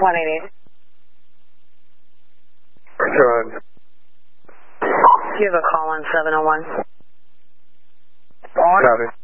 188. Go ahead. You have a call on 701. Copy.